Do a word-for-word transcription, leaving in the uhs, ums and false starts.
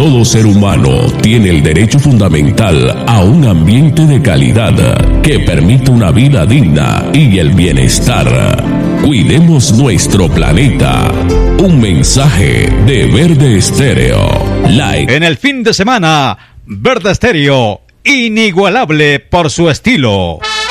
Todo ser humano tiene el derecho fundamental a un ambiente de calidad que permita una vida digna y el bienestar. Cuidemos nuestro planeta. Un mensaje de Verde Estéreo. Like. En el fin de semana, Verde Estéreo, inigualable por su estilo.